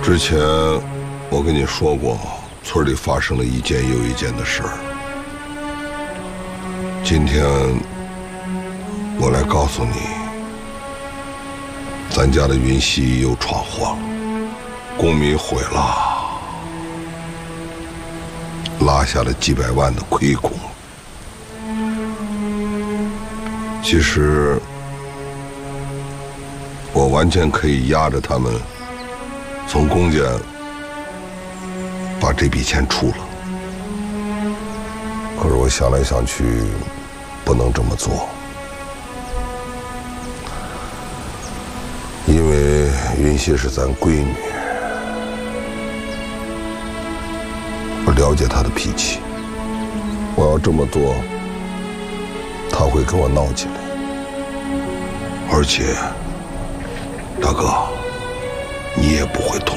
之前我跟你说过，村里发生了一件又一件的事儿。今天我来告诉你，咱家的云溪又闯祸了，公民毁了，拉下了几百万的亏空。其实我完全可以压着他们从公家把这笔钱出了，可是我想来想去，不能这么做，因为云溪是咱闺女，我了解她的脾气，我要这么做，她会跟我闹起来，而且大哥，你也不会同